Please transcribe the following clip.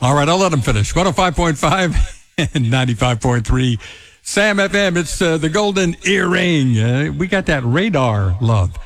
All right, I'll let him finish. 105.5 and 95.3 Sam FM. It's the Golden Earring. We got that radar love.